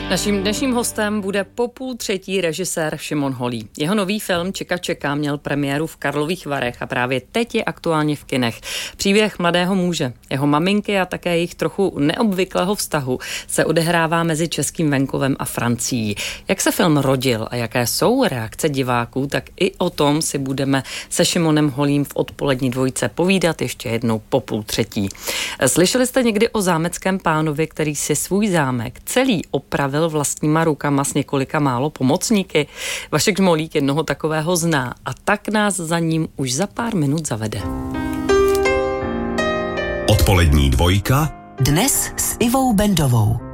Naším dnešním hostem bude po 2:30 režisér Šimon Holý. Jeho nový film Čeka čeká měl premiéru v Karlových Varech a právě teď je aktuálně v kinech. Příběh mladého muže, jeho maminky a také jejich trochu neobvyklého vztahu se odehrává mezi českým venkovem a Francií. Jak se film rodil a jaké jsou reakce diváků, tak i o tom si budeme se Šimonem Holým v odpolední dvojce povídat ještě jednou po 2:30. Slyšeli jste někdy o zámeckém pánovi, který si svůj zámek celý opravil vlastníma rukama s několika málo pomocníky? Vašek Žmolík jednoho takového zná a tak nás za ním už za pár minut zavede. Odpolední dvojka dnes s Ivou Bendovou.